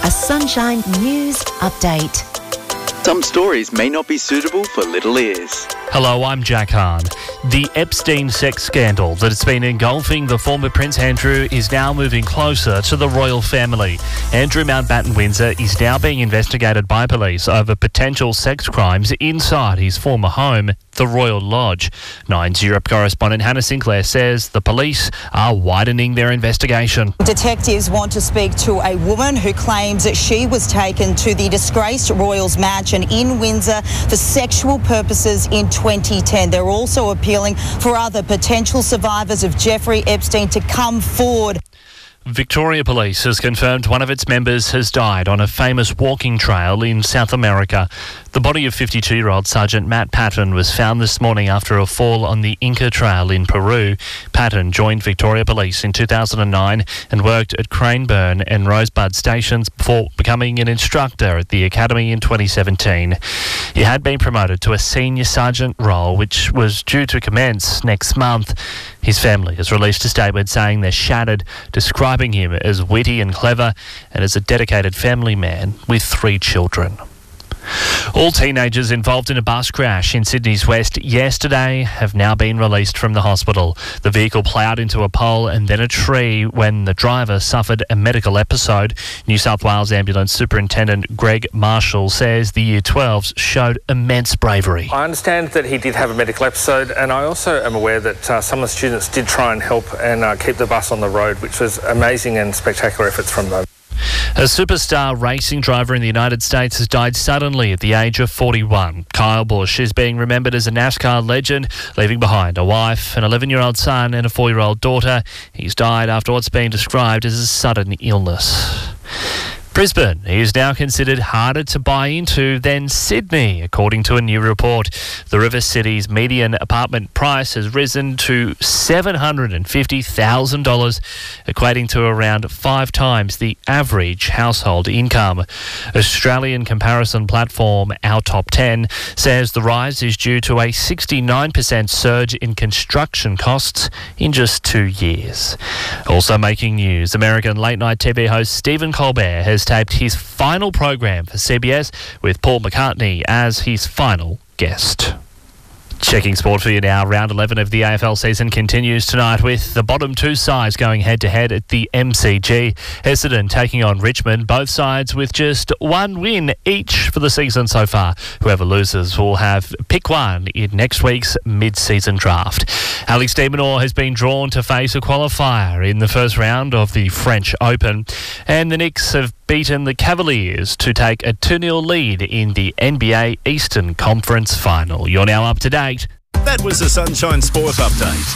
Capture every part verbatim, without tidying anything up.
A Sunshine News Update. Some stories may not be suitable for little ears. Hello, I'm Jack Hahn. The Epstein sex scandal that has been engulfing the former Prince Andrew is now moving closer to the royal family. Andrew Mountbatten Windsor is now being investigated by police over potential sex crimes inside his former home, the Royal Lodge. Nine's Europe correspondent Hannah Sinclair says the police are widening their investigation. Detectives want to speak to a woman who claims that she was taken to the disgraced royals mansion in Windsor for sexual purposes in twenty ten. They're also appealing for other potential survivors of Jeffrey Epstein to come forward. Victoria Police has confirmed one of its members has died on a famous walking trail in South America. The body of fifty-two-year-old Sergeant Matt Patton was found this morning after a fall on the Inca Trail in Peru. Patton joined Victoria Police in two thousand nine and worked at Craneburn and Rosebud stations before becoming an instructor at the academy in twenty seventeen. He had been promoted to a senior sergeant role, which was due to commence next month. His family has released a statement saying they're shattered, describing him as witty and clever and as a dedicated family man with three children. All teenagers involved in a bus crash in Sydney's West yesterday have now been released from the hospital. The vehicle ploughed into a pole and then a tree when the driver suffered a medical episode. New South Wales Ambulance Superintendent Greg Marshall says the Year twelves showed immense bravery. I understand that he did have a medical episode, and I also am aware that uh, some of the students did try and help and uh, keep the bus on the road, which was amazing and spectacular efforts from them. A superstar racing driver in the United States has died suddenly at the age of forty-one. Kyle Busch is being remembered as a NASCAR legend, leaving behind a wife, an eleven-year-old son and a four-year-old daughter. He's died after what's being described as a sudden illness. Brisbane is now considered harder to buy into than Sydney, according to a new report. The River City's median apartment price has risen to seven hundred fifty thousand dollars, equating to around five times the average household income. Australian comparison platform Our Top ten says the rise is due to a sixty-nine percent surge in construction costs in just two years. Also making news, American late-night T V host Stephen Colbert has taped his final program for C B S with Paul McCartney as his final guest. Checking sport for you now. Round eleven of the A F L season continues tonight with the bottom two sides going head-to-head at the M C G. Essendon taking on Richmond, both sides with just one win each for the season so far. Whoever loses will have pick one in next week's mid-season draft. Alex de Minaur has been drawn to face a qualifier in the first round of the French Open, and the Knicks have beaten the Cavaliers to take a two nil lead in the N B A Eastern Conference Final. You're now up to date. That was the Sunshine Sport Update.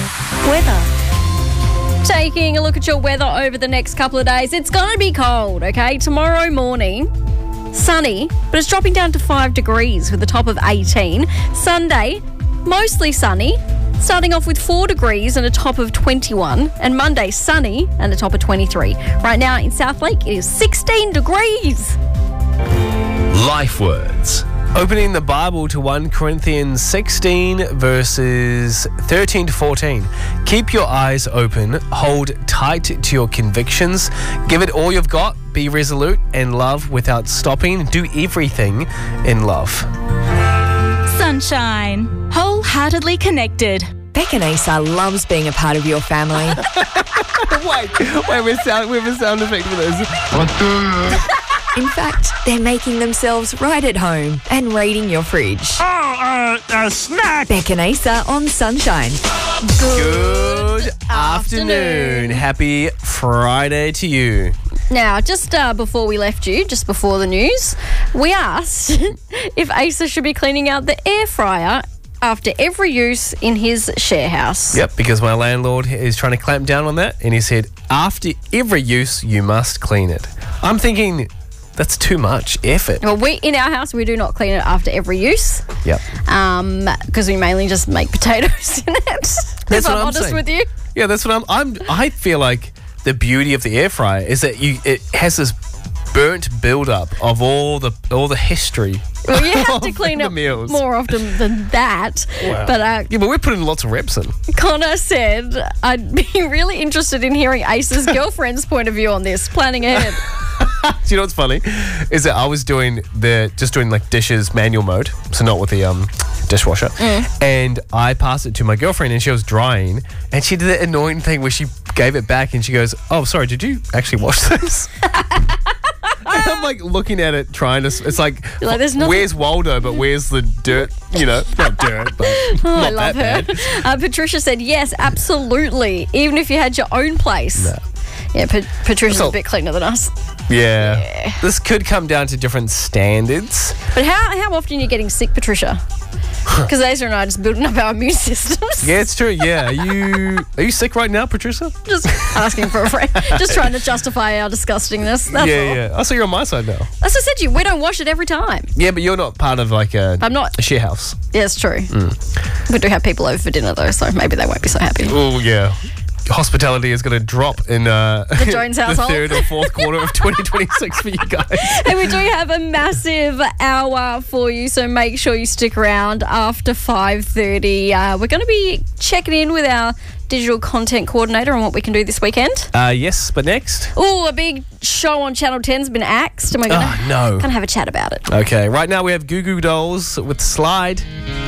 Weather. Taking a look at your weather over the next couple of days. It's going to be cold, okay? Tomorrow morning, sunny, but it's dropping down to five degrees with a top of eighteen. Sunday, mostly sunny, starting off with four degrees and a top of twenty-one. And Monday, sunny and a top of twenty-three. Right now in South Lake, it is sixteen degrees. Life words. Opening the Bible to First Corinthians sixteen, verses thirteen to fourteen. Keep your eyes open, hold tight to your convictions, give it all you've got, be resolute, and love without stopping. Do everything in love. Sunshine. Wholeheartedly connected. Beck and Asa loves being a part of your family. wait, wait, we have sound, we have a sound effect for this. In fact, they're making themselves right at home and raiding your fridge. Oh, uh, a snack! Beck and Asa on Sunshine. Good, Good afternoon. Happy Friday to you. Now, just uh, before we left you, just before the news, we asked if Asa should be cleaning out the air fryer after every use in his share house. Yep, because my landlord is trying to clamp down on that, and he said, after every use, you must clean it. I'm thinking, that's too much effort. Well, we in our house, we do not clean it after every use. Yep. Um, because we mainly just make potatoes in it. That's if what I'm, I'm honest saying. with you. Yeah, that's what I'm. I'm. I feel like the beauty of the air fryer is that you it has this burnt build-up of all the all the history. Well, you have to clean the it meals. more often than that. Wow. But uh, yeah, but we're putting lots of reps in. Connor said, I'd be really interested in hearing Ace's girlfriend's point of view on this, planning ahead. you know what's funny? Is that I was doing the just doing like dishes manual mode, so not with the um dishwasher, Mm. and I passed it to my girlfriend, and she was drying, and she did the annoying thing where she gave it back, and she goes, "Oh, sorry, did you actually wash this?" And I'm like looking at it, trying to. It's like, You're like, there's nothing- where's Waldo, but where's the dirt? You know, not dirt, but Oh, not I love that her. bad. Uh, Patricia said, yes, absolutely. Even if you had your own place. No. Yeah, Pa- Patricia's So- a bit cleaner than us. Yeah. This could come down to different standards. But how, how often are you getting sick, Patricia? Because Asa and I are just building up our immune systems. Yeah, it's true. Yeah, are you are you sick right now, Patricia? Just asking for a friend. Just trying to justify our disgustingness. That's yeah, all. yeah. Oh, so you're on my side now. As I said to you, we don't wash it every time. Yeah, but you're not part of like a, I'm not. a share house. Yeah, it's true. Mm. We do have people over for dinner, though, so maybe they won't be so happy. Oh, yeah. Hospitality is going to drop in uh, The Jones the household. third or fourth quarter of twenty twenty-six for you guys. And we do have a massive hour for you, so make sure you stick around after five thirty. Uh, we're going to be checking in with our digital content coordinator on what we can do this weekend. Uh, yes, but next? Oh, a big show on Channel ten's been axed, and we're going Oh, no. to have a chat about it. Okay, right now we have Goo Goo Dolls with Slide.